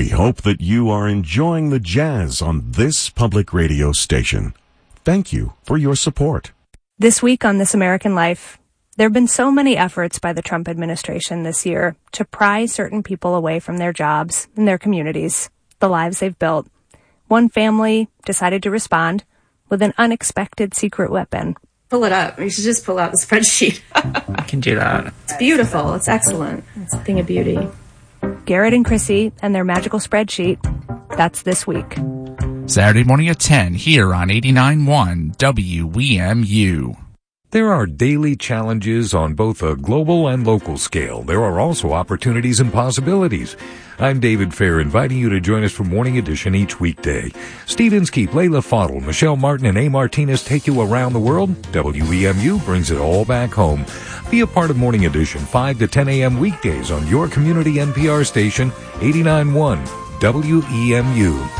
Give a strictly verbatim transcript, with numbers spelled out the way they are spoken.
We hope that you are enjoying the jazz on this public radio station. Thank you for your support. This week on This American Life, there have been so many efforts by the Trump administration this year to pry certain people away from their jobs and their communities, the lives they've built. One family decided to respond with an unexpected secret weapon. Pull it up. You should just pull out the spreadsheet. I can do that. It's beautiful. It's excellent. It's a thing of beauty. Garrett and Chrissy and their magical spreadsheet. That's this week. Saturday morning at ten here on eighty-nine point one W E M U. There are daily challenges on both a global and local scale. There are also opportunities and possibilities. I'm David Fair, inviting you to join us for Morning Edition each weekday. Steve Inskeep, Layla Fadel, Michelle Martin, and A. Martinez take you around the world. W E M U brings it all back home. Be a part of Morning Edition, five to ten a.m. weekdays on your community N P R station, eighty-nine point one W E M U.